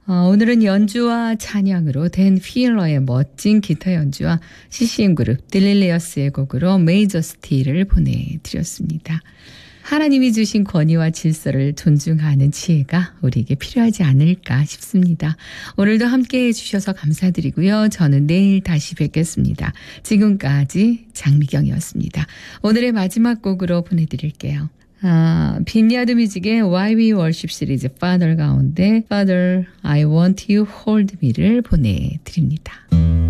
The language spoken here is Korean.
오늘은 연주와 찬양으로 댄 필러의 멋진 기타 연주와 CCM 그룹 딜릴리어스의 곡으로 메이저 스틸을 보내드렸습니다. 하나님이 주신 권위와 질서를 존중하는 지혜가 우리에게 필요하지 않을까 싶습니다. 오늘도 함께해 주셔서 감사드리고요. 저는 내일 다시 뵙겠습니다. 지금까지 장미경이었습니다. 오늘의 마지막 곡으로 보내드릴게요. 빈야드 뮤직의 Why We Worship 시리즈 Father 가운데 Father, I Want You Hold Me를 보내드립니다.